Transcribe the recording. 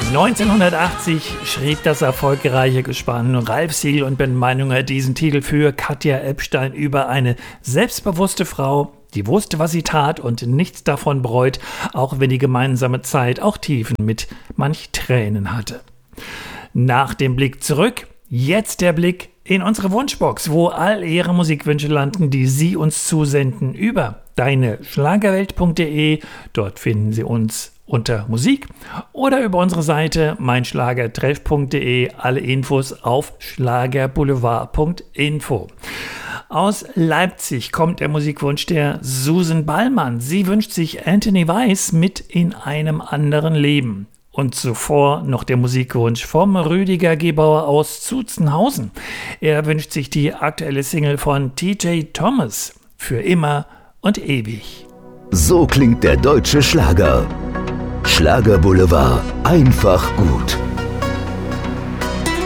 1980 schrieb das erfolgreiche Gespann Ralf Siegel und Ben Meinunger diesen Titel für Katja Epstein über eine selbstbewusste Frau, die wusste, was sie tat und nichts davon bereut, auch wenn die gemeinsame Zeit auch Tiefen mit manch Tränen hatte. Nach dem Blick zurück, jetzt der Blick in unsere Wunschbox, wo all Ihre Musikwünsche landen, die Sie uns zusenden über deineschlagerwelt.de. Dort finden Sie uns unter Musik oder über unsere Seite meinschlagertreff.de. Alle Infos auf schlagerboulevard.info. Aus Leipzig kommt der Musikwunsch der Susan Ballmann. Sie wünscht sich Anthony Weiss mit In einem anderen Leben. Und zuvor noch der Musikwunsch vom Rüdiger Gebauer aus Zuzenhausen. Er wünscht sich die aktuelle Single von TJ Thomas, Für immer und ewig. So klingt der deutsche Schlager. Schlager Boulevard, einfach gut.